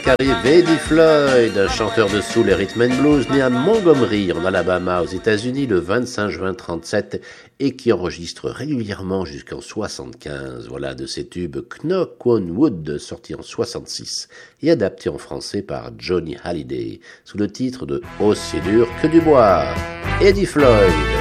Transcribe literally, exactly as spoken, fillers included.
qu'arrive Eddie Floyd, un chanteur de soul et rhythm and blues né à Montgomery, en Alabama, aux États-Unis, le vingt-cinq juin trente-sept, et qui enregistre régulièrement jusqu'en soixante-quinze. Voilà de ses tubes Knock on Wood, sorti en soixante-six et adapté en français par Johnny Hallyday, sous le titre de Aussi dur que du bois. Eddie Floyd.